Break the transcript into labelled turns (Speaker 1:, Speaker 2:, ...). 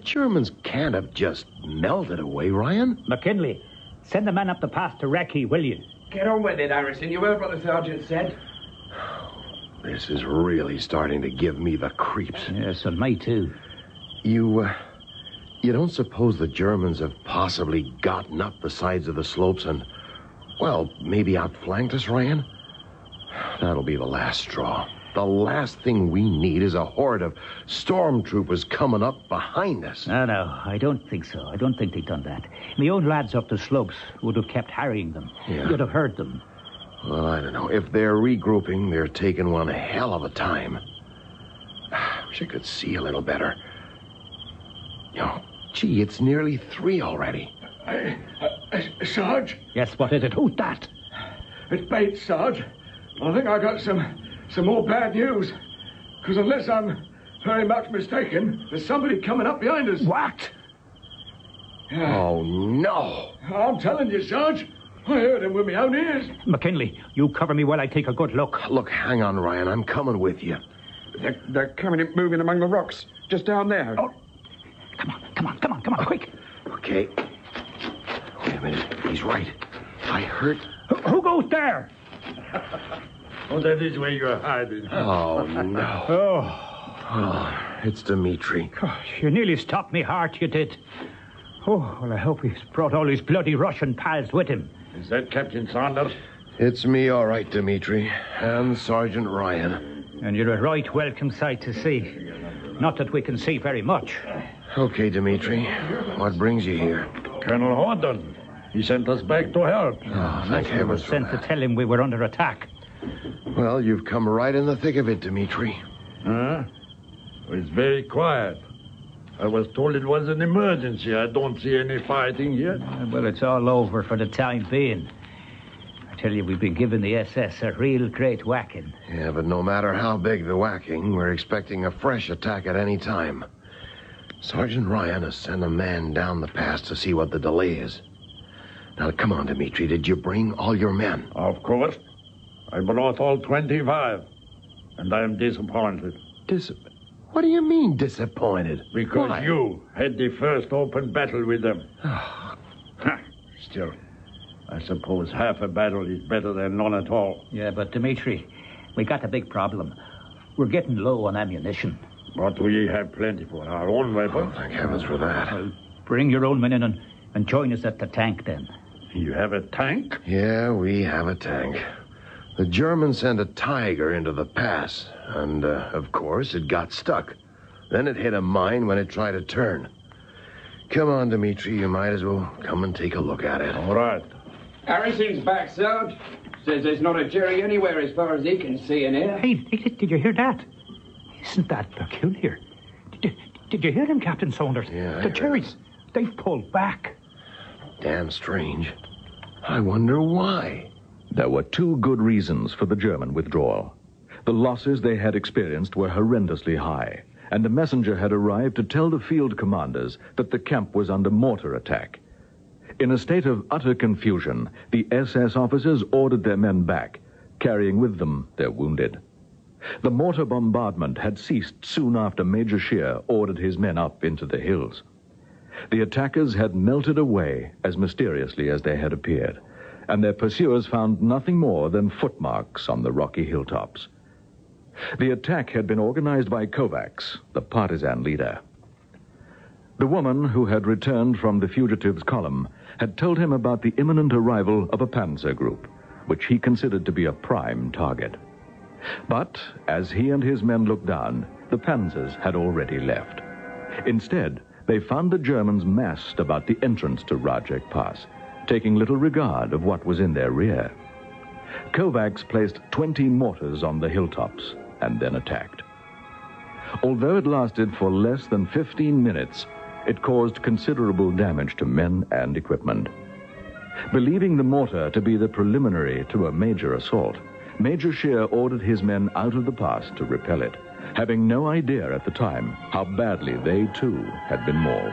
Speaker 1: Germans can't have just melted away, Ryan.
Speaker 2: McKinley, send the man up the path to Recce, will you?
Speaker 3: Get on with it, Harrison. You heard what the sergeant said.
Speaker 1: This is really starting to give me the creeps.
Speaker 2: Yes, and me too.
Speaker 1: You don't suppose the Germans have possibly gotten up the sides of the slopes and, well, maybe outflanked us, Ryan? That'll be the last straw. The last thing we need is a horde of stormtroopers coming up behind us.
Speaker 2: No, I don't think so. I don't think they've done that. My own lads up the slopes would have kept harrying them.
Speaker 1: Yeah.
Speaker 2: You'd have heard them.
Speaker 1: Well, I don't know. If they're regrouping, they're taking one hell of a time. Wish I could see a little better. Gee, it's nearly 3 already.
Speaker 4: Sarge?
Speaker 2: Yes, what is it? Who's that?
Speaker 4: It's Bates, Sarge. I think I got some more bad news. Because unless I'm very much mistaken, there's somebody coming up behind us.
Speaker 2: What?
Speaker 4: Yeah.
Speaker 1: Oh, no.
Speaker 4: I'm telling you, Sarge. I heard him with my own ears.
Speaker 2: McKinley, you cover me while I take a good look.
Speaker 1: Look, hang on, Ryan. I'm coming with you.
Speaker 5: They're moving among the rocks, just down there.
Speaker 2: Oh, come on, quick.
Speaker 1: Okay. Wait a minute. He's right. I heard...
Speaker 2: Who goes there?
Speaker 6: Oh, that is where you're hiding.
Speaker 1: Oh, no. Oh, it's Dmitri.
Speaker 2: Gosh, you nearly stopped me heart, you did. Oh, well, I hope he's brought all his bloody Russian pals with him.
Speaker 6: Is that Captain Saunders?
Speaker 1: It's me, all right, Dmitri. And Sergeant Ryan.
Speaker 2: And you're a right welcome sight to see. Not that we can see very much.
Speaker 1: Okay, Dmitri. What brings you here?
Speaker 6: Colonel Horton. He sent us back to help.
Speaker 1: Oh, thank
Speaker 2: We were
Speaker 1: heavens for
Speaker 2: sent to
Speaker 1: that.
Speaker 2: tell him we were under attack.
Speaker 1: Well, you've come right in the thick of it, Dmitri.
Speaker 6: Huh? It's very quiet. I was told it was an emergency. I don't see any fighting yet.
Speaker 2: Well, it's all over for the time being. I tell you, we've been giving the SS a real great whacking.
Speaker 1: Yeah, but no matter how big the whacking, we're expecting a fresh attack at any time. Sergeant Ryan has sent a man down the pass to see what the delay is. Now, come on, Dmitri. Did you bring all your men?
Speaker 6: Of course. I brought all 25. And I am disappointed.
Speaker 1: What do you mean, disappointed?
Speaker 6: Because
Speaker 1: Why?
Speaker 6: you had the first open battle with them. Still, I suppose half a battle is better than none at all.
Speaker 2: Yeah, but Dmitri, we got a big problem. We're getting low on ammunition.
Speaker 6: But we have plenty for our own weapons.
Speaker 1: Oh, thank heavens for that.
Speaker 2: Well, bring your own men in and join us at the tank then.
Speaker 6: You have a tank?
Speaker 1: Yeah, we have a tank. The Germans sent a Tiger into the pass, and, of course, it got stuck. Then it hit a mine when it tried to turn. Come on, Dmitri, you might as well come and take a look at it.
Speaker 6: All right.
Speaker 3: Harrison's back, Sarge. Says there's not a Jerry anywhere as far as he can see in here.
Speaker 2: Hey, did you hear that? Isn't that peculiar? Did you hear them, Captain Saunders?
Speaker 1: Yeah, I
Speaker 2: the
Speaker 1: heard
Speaker 2: Jerrys, they've pulled back.
Speaker 1: Damn strange. I wonder why.
Speaker 7: There were 2 good reasons for the German withdrawal. The losses they had experienced were horrendously high, and a messenger had arrived to tell the field commanders that the camp was under mortar attack. In a state of utter confusion, the SS officers ordered their men back, carrying with them their wounded. The mortar bombardment had ceased soon after Major Scheer ordered his men up into the hills. The attackers had melted away as mysteriously as they had appeared, and their pursuers found nothing more than footmarks on the rocky hilltops. The attack had been organized by Kovacs, the partisan leader. The woman who had returned from the fugitives' column had told him about the imminent arrival of a panzer group, which he considered to be a prime target. But as he and his men looked down, the panzers had already left. Instead, they found the Germans massed about the entrance to Rajek Pass, taking little regard of what was in their rear. Kovacs placed 20 mortars on the hilltops and then attacked. Although it lasted for less than 15 minutes, it caused considerable damage to men and equipment. Believing the mortar to be the preliminary to a major assault, Major Scheer ordered his men out of the pass to repel it, having no idea at the time how badly they too had been mauled.